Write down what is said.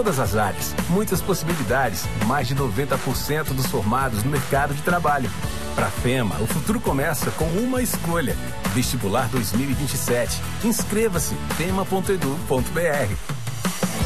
todas as áreas, muitas possibilidades, mais de 90% dos formados no mercado de trabalho. Para a FEMA, o futuro começa com uma escolha. Vestibular 2027. Inscreva-se, fema.edu.br.